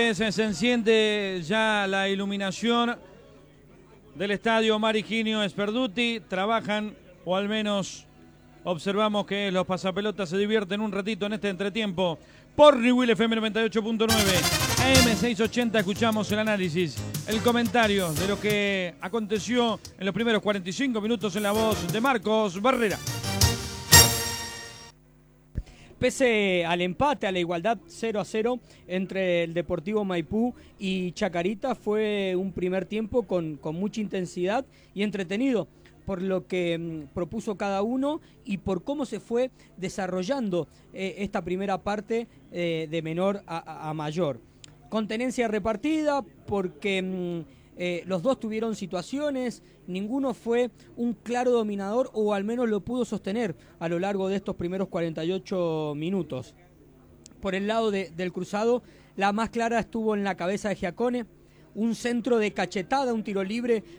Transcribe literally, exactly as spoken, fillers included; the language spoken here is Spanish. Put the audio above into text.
Se, se enciende ya la iluminación del estadio Mariginio Sperduti. Trabajan, o al menos observamos que los pasapelotas se divierten un ratito en este entretiempo. Por Newell F M noventa y ocho punto nueve, A M seiscientos ochenta, escuchamos el análisis, el comentario de lo que aconteció en los primeros cuarenta y cinco minutos en la voz de Marcos Barrera. Pese al empate, a la igualdad cero a cero entre el Deportivo Maipú y Chacarita, fue un primer tiempo con, con mucha intensidad y entretenido, por lo que mmm, propuso cada uno y por cómo se fue desarrollando eh, esta primera parte eh, de menor a, a mayor. Con tenencia repartida, porque mmm, eh, los dos tuvieron situaciones, ninguno fue un claro dominador o al menos lo pudo sostener a lo largo de estos primeros cuarenta y ocho minutos. Por el lado de, del cruzado, la más clara estuvo en la cabeza de Giacone, un centro de cachetada, un tiro libre